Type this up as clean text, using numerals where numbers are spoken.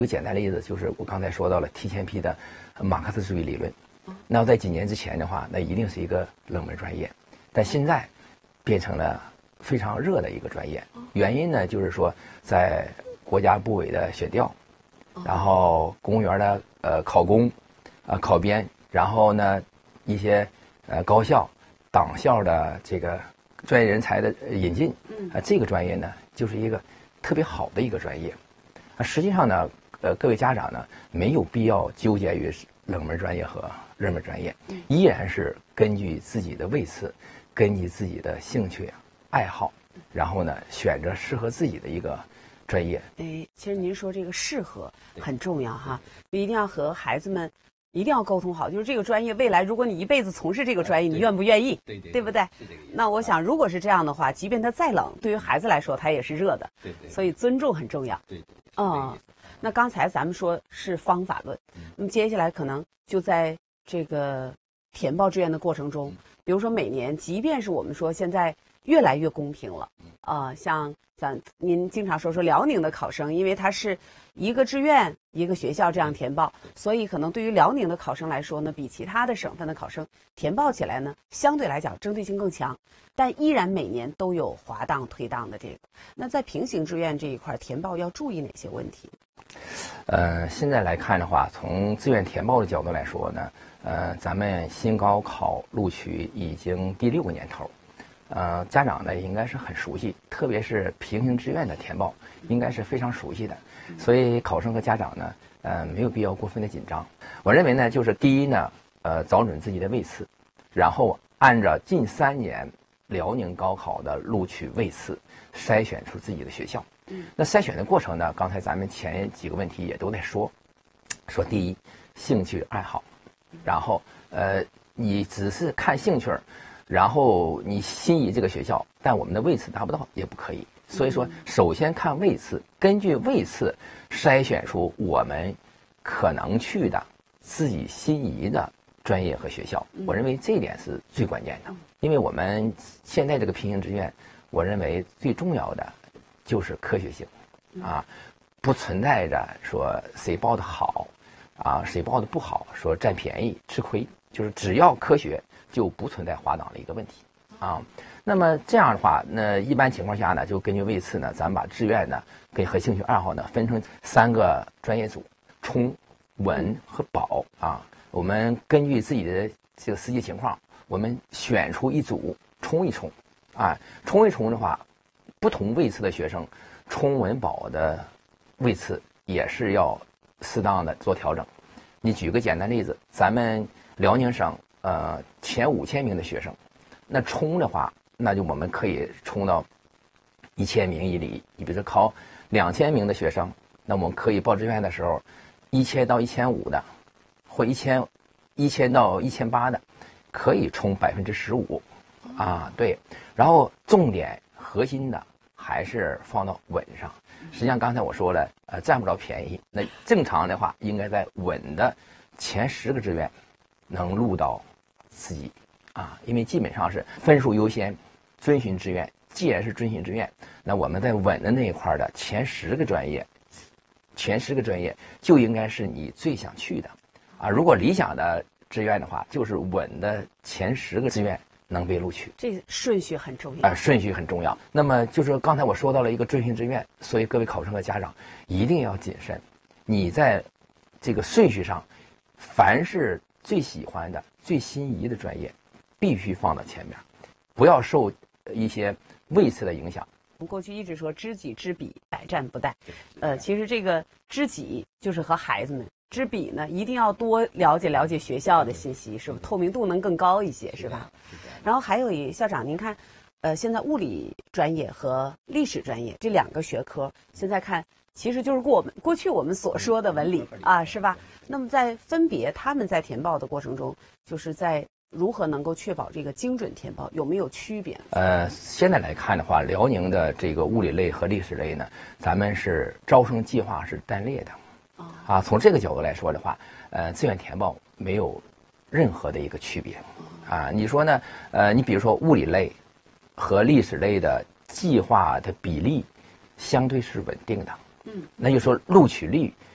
个简单例子就是我刚才说到了提前批的马克思主义理论。那在几年之前的话，那一定是一个冷门专业，但现在变成了非常热的一个专业。原因呢，就是说在国家部委的选调，然后公务员的考公考编，然后呢一些高校、党校的这个专业人才的引进，这个专业呢就是一个特别好的一个专业。实际上呢，各位家长呢没有必要纠结于冷门专业和热门专业，依然是根据自己的位次，根据自己的兴趣爱好，然后呢选择适合自己的一个专业。 其实您说这个适合很重要哈，一定要和孩子们一定要沟通好，就是这个专业未来如果你一辈子从事这个专业，你愿不愿意？对不对？ 是这个意思。 那我想如果是这样的话，即便它再冷，对于孩子来说它也是热的。所以尊重很重要。那刚才咱们说是方法论，那么接下来可能就在这个填报志愿的过程中，比如说每年，即便是我们说现在越来越公平了，像您经常说辽宁的考生，因为他是一个志愿一个学校这样填报，所以可能对于辽宁的考生来说呢，比其他的省份的考生填报起来呢，相对来讲针对性更强，但依然每年都有滑档退档的这个。那在平行志愿这一块填报要注意哪些问题？ 现在来看的话，从志愿填报的角度来说呢，咱们新高考录取已经第6个年头，家长呢应该是很熟悉，特别是平行志愿的填报，应该是非常熟悉的，所以考生和家长呢，没有必要过分的紧张。我认为呢，就是第一呢，找准自己的位次，然后按照近3年辽宁高考的录取位次筛选出自己的学校。那筛选的过程呢，刚才咱们前几个问题也都在说第一，兴趣爱好，然后你只是看兴趣，然后你心仪这个学校，但我们的位次达不到也不可以。所以说，首先看位次，根据位次筛选出我们可能去的自己心仪的专业和学校。我认为这一点是最关键的，因为我们现在这个平行志愿，我认为最重要的就是科学性，不存在着说谁报的好，谁报的不好，说占便宜吃亏，就是只要科学，就不存在滑档的一个问题那么这样的话，那一般情况下呢，就根据位次呢，咱们把志愿呢和兴趣爱好呢分成3个专业组，冲、稳和保我们根据自己的这个实际情况，我们选出一组冲一冲冲一冲的话，不同位次的学生冲稳保的位次也是要适当的做调整。你举个简单例子，咱们辽宁省前5000名的学生，那冲的话，那就我们可以冲到1000名以里。你比如说考2000名的学生，那我们可以报志愿的时候，1000到1500的，或1000到1800的，可以冲15%对。然后重点核心的还是放到稳上。实际上刚才我说了，占不着便宜。那正常的话，应该在稳的前10个志愿能录到自己因为基本上是分数优先，遵循志愿。既然是遵循志愿，那我们在稳的那一块的前10个专业就应该是你最想去的如果理想的志愿的话，就是稳的前10个志愿能被录取。 这顺序很重要顺序很重要。那么就是刚才我说到了一个遵循志愿，所以各位考生和家长一定要谨慎。你在这个顺序上，凡是最喜欢的、最心仪的专业，必须放到前面，不要受一些位次的影响。 我们过去一直说知己知彼，百战不殆。其实这个知己就是和孩子们。知彼呢，一定要多了解学校的信息，是不？透明度能更高一些，是吧？然后还有校长，您看，现在物理专业和历史专业这2个学科，现在看其实就是过去我们所说的文理是吧？那么在分别他们在填报的过程中，就是在如何能够确保这个精准填报，有没有区别？ 现在来看的话，辽宁的这个物理类和历史类呢，咱们是招生计划是单列的。从这个角度来说的话，志愿填报没有任何的一个区别你说呢？你比如说物理类和历史类的计划的比例相对是稳定的，那就说录取率